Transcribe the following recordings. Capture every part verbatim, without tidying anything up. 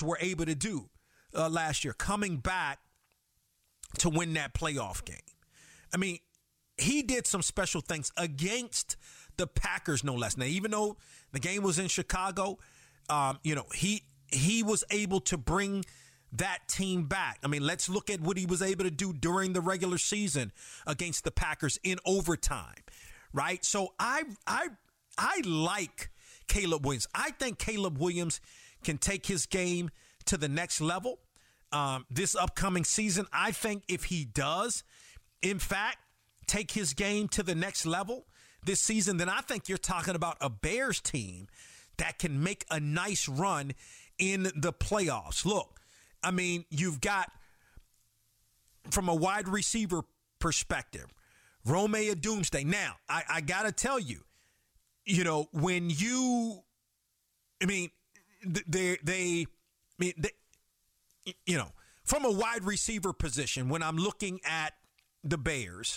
Bears were able to do uh, last year, coming back to win that playoff game. I mean, he did some special things against the Packers, no less. Now, even though the game was in Chicago, um, you know, he he was able to bring that team back. I mean, let's look at what he was able to do during the regular season against the Packers in overtime, right? So I I I like Caleb Williams. I think Caleb Williams can take his game to the next level um, this upcoming season. I think if he does, in fact, take his game to the next level this season, then I think you're talking about a Bears team that can make a nice run in the playoffs. Look, I mean, you've got, from a wide receiver perspective, Rome Odunze. Now, I, I got to tell you, you know, when you, I mean, they, they, I mean, they, you know, from a wide receiver position, when I'm looking at the Bears,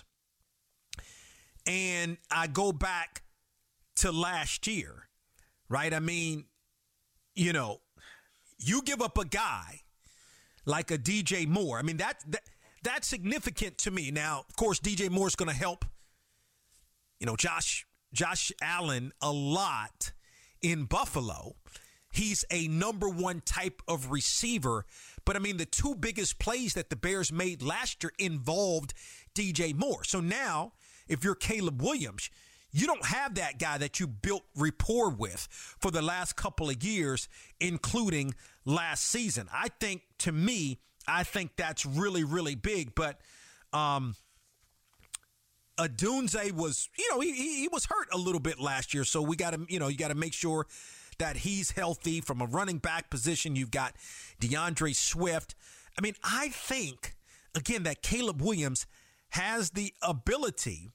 and I go back to last year, right? I mean, you know, you give up a guy like a D J Moore. I mean, that, that that's significant to me. Now, of course, D J Moore is going to help, you know, Josh Josh Allen a lot in Buffalo. He's a number one type of receiver. But, I mean, the two biggest plays that the Bears made last year involved D J Moore. So now, if you're Caleb Williams, you don't have that guy that you built rapport with for the last couple of years, including last season. I think, to me, I think that's really, really big. But um, Odunze was, you know, he, he was hurt a little bit last year. So we got to, you know, you got to make sure that he's healthy. From a running back position, you've got DeAndre Swift. I mean, I think, again, that Caleb Williams has the ability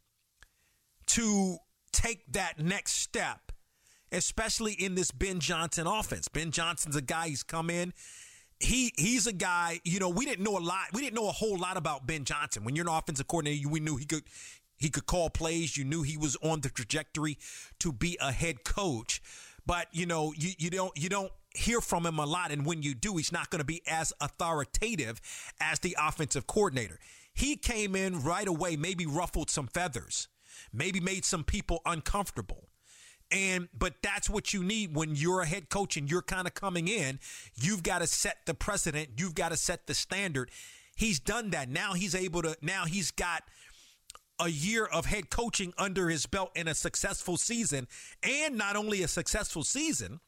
to take that next step, especially in this Ben Johnson offense. Ben Johnson's a guy, he's come in. He he's a guy, you know, we didn't know a lot. We didn't know a whole lot about Ben Johnson. When you're an offensive coordinator, we knew he could he could call plays. You knew he was on the trajectory to be a head coach. But, you know, you, you don't you don't hear from him a lot. And when you do, he's not going to be as authoritative as the offensive coordinator. He came in right away, maybe ruffled some feathers, maybe made some people uncomfortable. And but that's what you need when you're a head coach and you're kind of coming in. You've got to set the precedent. You've got to set the standard. He's done that. Now he's able to, now he's got a year of head coaching under his belt in a successful season. And not only a successful season,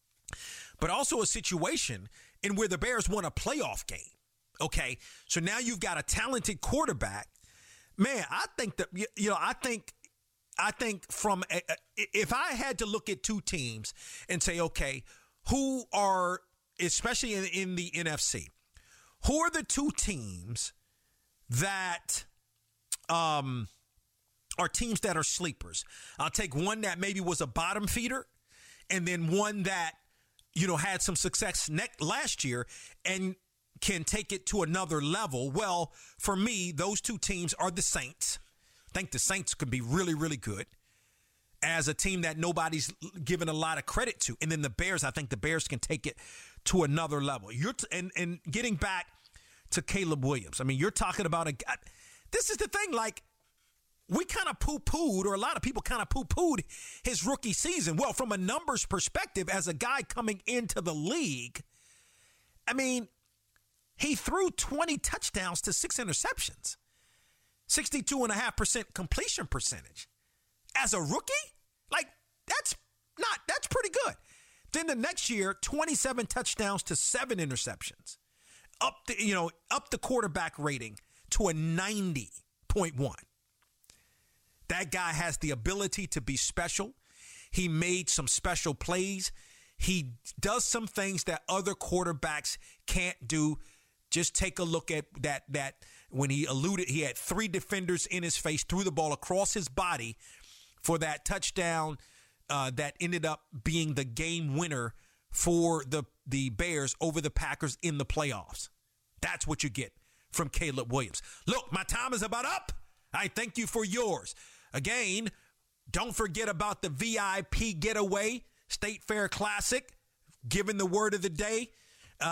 but also a situation in where the Bears won a playoff game. Okay, so now you've got a talented quarterback. Man, I think that, you know, I think, I think from, a, if I had to look at two teams and say, okay, who are, especially in, in the N F C, who are the two teams that um, are teams that are sleepers? I'll take one that maybe was a bottom feeder, and then one that, you know, had some success ne- last year and can take it to another level. Well, for me, those two teams are the Saints. I think the Saints could be really, really good as a team that nobody's given a lot of credit to. And then the Bears, I think the Bears can take it to another level. You're t- and, and getting back to Caleb Williams, I mean, you're talking about a guy. This is the thing, like, we kind of poo-pooed, or a lot of people kind of poo-pooed his rookie season. Well, from a numbers perspective, as a guy coming into the league, I mean, he threw twenty touchdowns to six interceptions, sixty-two point five percent completion percentage. As a rookie, like, that's not, that's pretty good. Then the next year, twenty-seven touchdowns to seven interceptions. Up the, you know, up the quarterback rating to a ninety point one. That guy has the ability to be special. He made some special plays. He does some things that other quarterbacks can't do. Just take a look at that, that when he alluded, he had three defenders in his face, threw the ball across his body for that touchdown uh, that ended up being the game winner for the, the Bears over the Packers in the playoffs. That's what you get from Caleb Williams. Look, my time is about up. I thank you for yours. Again, don't forget about the V I P getaway, State Fair Classic, giving the word of the day.